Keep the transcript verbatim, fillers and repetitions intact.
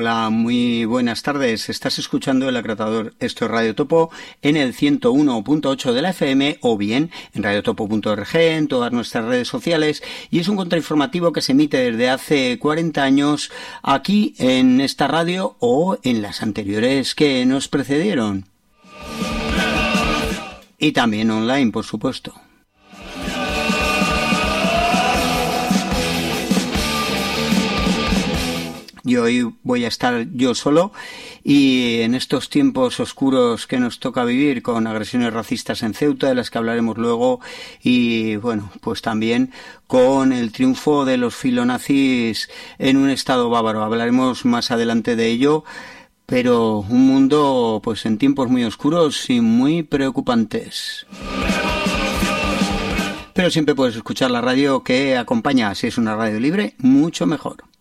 Hola, muy buenas tardes. Estás escuchando El Acratador. Esto es Radio Topo en el ciento uno punto ocho de la F M o bien en radiotopo punto org, en todas nuestras redes sociales, y es un contrainformativo que se emite desde hace cuarenta años aquí en esta radio o en las anteriores que nos precedieron. Y también online, por supuesto. Y hoy voy a estar yo solo, y en estos tiempos oscuros que nos toca vivir con agresiones racistas en Ceuta, de las que hablaremos luego, y bueno, pues también con el triunfo de los filonazis en un estado bávaro. Hablaremos más adelante de ello, pero un mundo pues en tiempos muy oscuros y muy preocupantes. Pero siempre puedes escuchar la radio que acompaña. Si es una radio libre, mucho mejor.